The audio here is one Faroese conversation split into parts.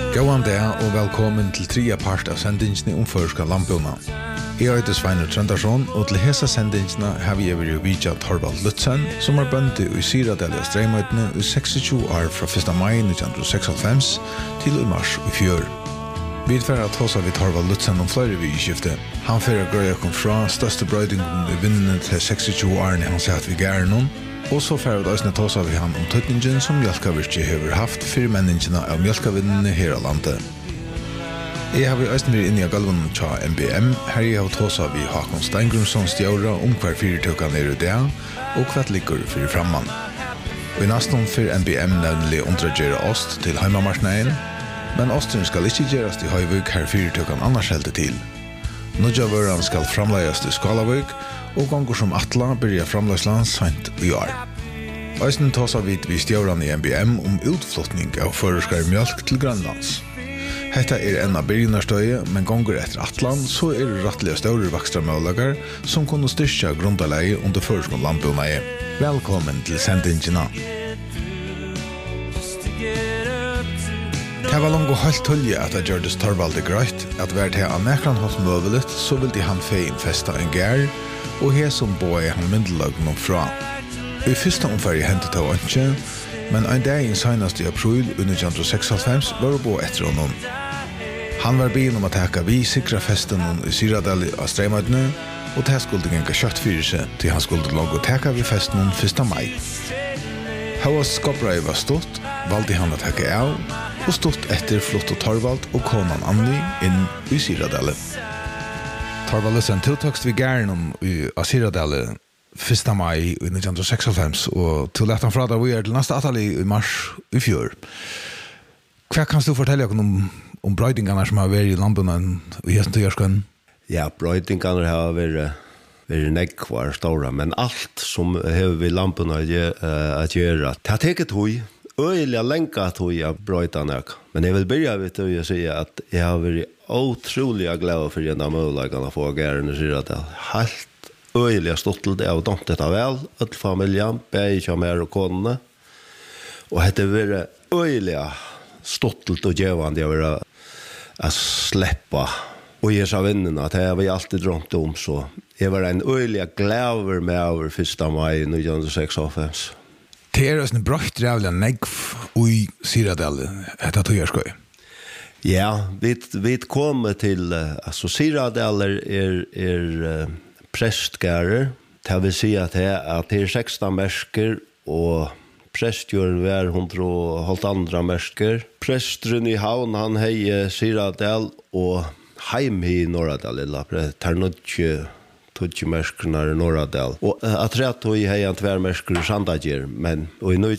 Gåan dag og velkommen til tredje part av sendingsene om førska lampuna. Jeg heter Sveinur Trøndarsson, og til hesa sendingsene har vi vært vidja Torvald Lutzen, som bønti i Syradalja Streimøytene i 26 år fra 1. mai 1996 til i mars i fjør. Vi får at hos vi Torvald Lutzen om flere vidskifte. Han fører grøy kom fra største brøydingen i vinnene til 26 årene han sier at vi gærer noen, og så får vi også tåsa vi han om tøtningen som mjölkavirke har haft for menningene av mjölkavinnene her av landet. Jeg har også vært inne i galven til MBM. Her jeg har tåsa vi Håkon Steingrumsson stjåra om hver fyrtøkene er i det, og hva ligger for framman. Og i nesten for MBM nevnlig undergjøre ost til heimamarsneien, men osten skal ikke gjøres til Høyvøk her fyrtøkene annars helt til. Nudjavøren skal framleies til Skalavøk, og gonger som atla byrja framleisland sent i år. Eisen tåsa vi stjåran i MBM om utflottning av føreskar mjölk til Grønlands. Hetta en av byrjunarstøye, men gonger etter atlan så det rettelig større vakstra møllagar som kunne styrka grundaleie under føreskar lampuna. Velkommen til sendingina. Det var langt og helt tullig at det gjørdes Torvalde grøyt, at hvert her av nekran hatt møvelet, så ville han fein festa en gær, og her som boi han myndelagn fra. I første omfæri hentet av ønske, men en dag i senast i april 1996 var det bo etter honom. Han var bien om å teka vi sikra festen i Syradalja av Streimøytene, og det skulle genga kjøtt fyrir seg, til han skulle lage teka vi festen 1. mai. Hauas skoprai var stått, valgte han å teka av, og stått etter flott og Torvald og konan Anni inn i Syradalja. Torvald Lutzen tiltakst vi gæren av Syradalja 1. mai 1996, og til lett han fra da vi til neste atali i mars i fjør. Hva kan du fortelle om brøydingarna som har vært i lampunen i hesten til Jørskøen? Ja, brøydingarna har vært nekvar stora, men alt som har vi lampunen at gjøre, det har teket hui, øyelig lenka tog av brøydene. Men jeg vil begynne til å si at jeg har vært utrolig glad for en av mulighetene å få gærene, sier at det er helt øyelig stått til det, og dømt dette vel, alle familien, begge kommer og konene, og det har vært øyelig stått til å gjøre det å slippe, og jeg sa vinnene, at det har vi alltid drømt om, så jeg var en øyelig glad med over 1. mai 1996. Det en brøkt rævlig negv i Syradalja, etter Tøyerskøy. Ja, vi kommer til, Syradalja prestgærer, det vil si at det 16 mersker, og prestgjøren var 112 mersker. Presteren i havn, han heier Syradalja, og heim i Norradalja, Ternodje, merskerne i Norradal. Og at rett og jeg har en mersker i Sandagjer, men og i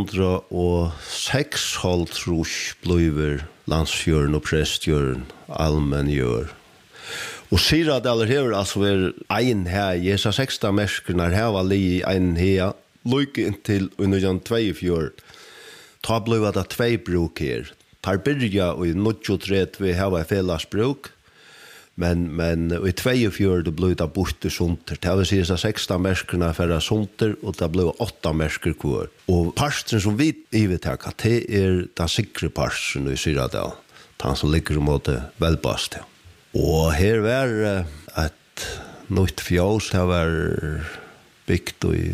1906 trus bliver landsgjøren og prestgjøren allmenngjør. Og Syradalja hever altså vært en her, jeg sa 16 merskerne her var li en her, lykke inntil 1922. Ta ble det 2 bruk her. Tar byrja og i 1923 vi har et fellesbruk, men i 22 det ble det borte sunter. Det vil si at 16 merskerne færre sunter, og det ble 8 mersker kvar. Og parsten som vi ivetak, det den sikre parsten i Syradalja, den som ligger mot velbast. Og her var et nytt fjås, det var bygd i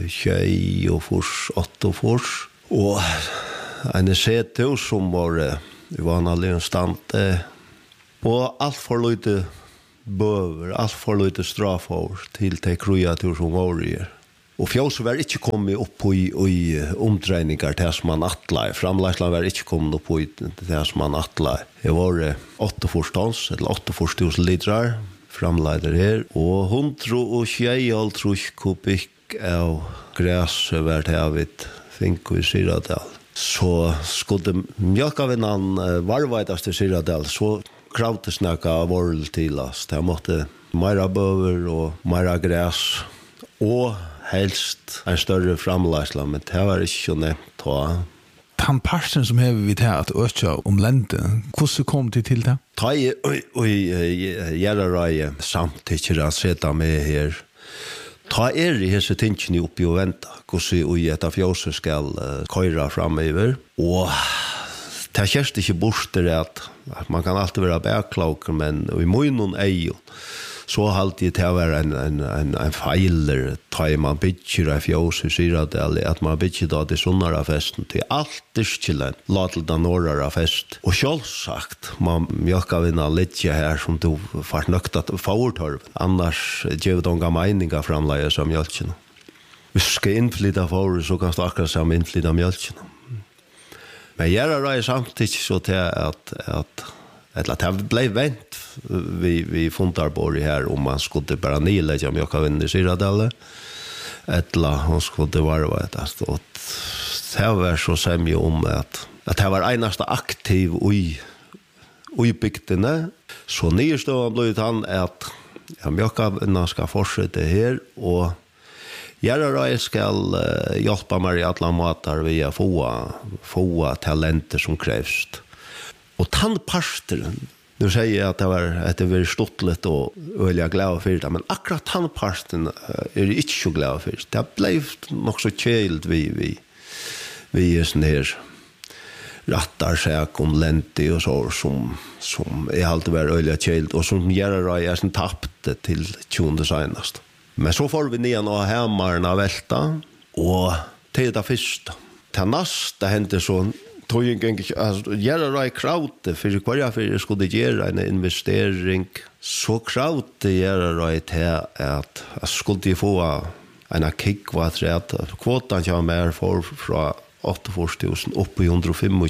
28 fors, og en sethus som var i vanlig stand, og alt for lite bøver, alt for lite strafår til de kreatur som var i. Og fjåset var ikke kommet opp i omdreininger til som man atlet. Framleisland var ikke kommet opp i det som man atlet. Det var 8 forstånds, eller 8 forstånds litrar, framleider her, og 120 kubikk av græset var det av et finko i Syradalja. Så skulle mjölkavinnan varvaitas til Syradalja, så kravtes snakka vorl til oss. Det måtte meira bøver og meira græs, og helst en større framleisla, men det var ikke nevnt. Han parsten som hever vi til at økja om lente, hvordan kom det til det? Ta i gjerrarai samtidig å sette med her. Ta i hese tingene oppi og venta, hvordan vi etter fjåse skal køyra framover. Og det känns inte bort att man kan alltid vara bäklauker, men i munnen är så alltid det var en feiler tar man bitcher i fjås i Syradel att man bitcher då det sunnara festen till allt dyskilen låter den norra fest och självsagt man mjölka vinna lite här som du fast nöktat förtorv annars ger de gamla meningar framlägga som mjölken vi ska inflyta för så kan starka som inflyta mjölken men jag är samtidigt så till att det blev vänt vi funderar här om man skulle bara nylägga mjölkavinn i Syradelle eller hon skulle vara det var så sämje om att det var enaste aktiv i bygdene så nystående blev han att mjölkavinna ska fortsätta här och jag ska hjälpa mig i alla matar via få talenter som krävs och tandpasteren nu säger jag att det var stottligt och öliga glada för det men akkurat tandpasten är det inte så glada för det blev nog så kjält vi är sån här rattar sig om lenti och så som är alltid var öliga kjält och som gör att jag sen tappte till 20 senast men så får vi ner och hemmarna välta och till det första till nästa hände så tog alltså göra i kraute för kvar för skulle göra en investering så kraute göra det här att skulle få en kick vad rätt kvotan jag mer för från 84000 upp i 125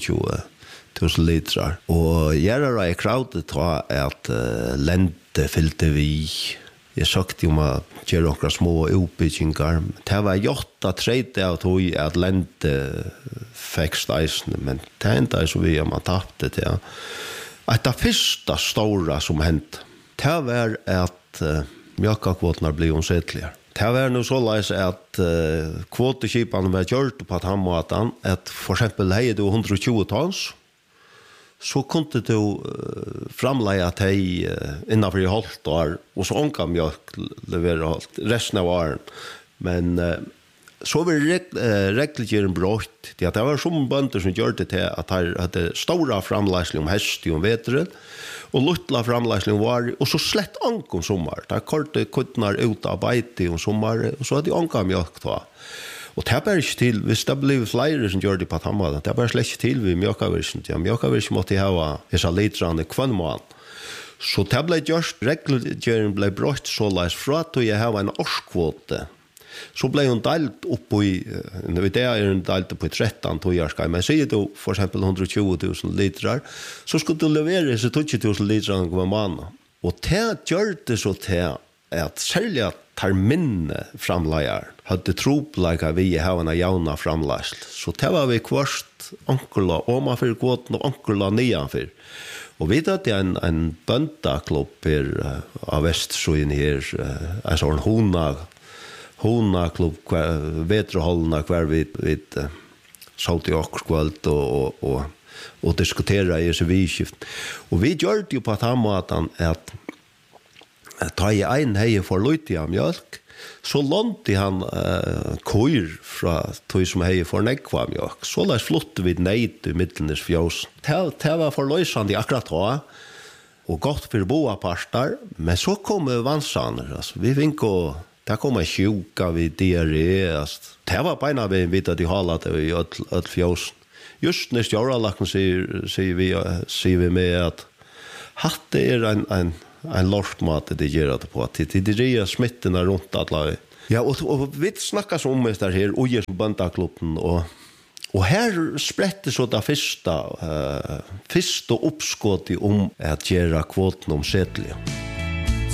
000 liter och göra i kraute tror att lente fyllde vi jag sagt ju att göra några små uppbyggingar. Det var 8-30 av tog att lente fäxtajsen, men det är inte så vi har tappat det. Att det första stora som hänt, det var att mjölkakvoterna blev omsättliga. Det var nu så läs att kvotekiparna var gjort på att han måten att för exempel hej du 120 tons så kunde du framlägga dig innanför i halvt år och så ånka mjölk leverera resten av åren. Men så var det regelgören brott. Det var som bönder som gjorde det att de hade stora framlägsning om häst och vetren och luttla framlägsning var och så slett ånka om sommar. Det korte kuttnar ut av bete om sommar och så hade de ånka mjölk då. Och det är inte till, hvis det blev flere som gjør det på at han var det, det er bare slett ikke til vi mjölkavirsen. Ja, mjölkavirsen måtte ha disse litrene kvann måned. Så det ble gjort, regelgjøren ble brått såleis fra at jeg har en årskvote. Så ble hun delt opp i, det er hun delt opp i 13 togjerskar, men sier du for eksempel 120 000 litrar, så skulle du levere disse 20 000 litrar hver måned. Og det gjør det så til at særlig at tar minne framleier hadde tropleika vi har en jauna framleisl. Så det var vi kvart ankerla omanfyr kvoten og ankerla nianfyr. Og vi hadde en bøndaklubb her av Vestsjøen her, altså en hona-klubb, vetreholdene hver vi satt i okkerskvalt og diskutera i SUV-skift. Og vi gjør det jo på at han måten at ta i en hei for løyte av mjölk, så lånte han køyr fra tog som hei for nekva mjölk. Så la oss flotte vi neid i middelnes fjøs. Det var forløysende akkurat da, og godt for boa parter, men så kom vannsaner. Altså, vi fikk det kom sjuka vid diarré. Det var beina vi vidt at de halet det i öll fjøs. Just når stjåralakken sier vi med at hatt det en lortmat det gör det på att det är smittorna runt alla. Ja och vi snackar så om det här och ger bandaklubben och här sprätte så det första uppskottet om att göra kvoten omsättliga.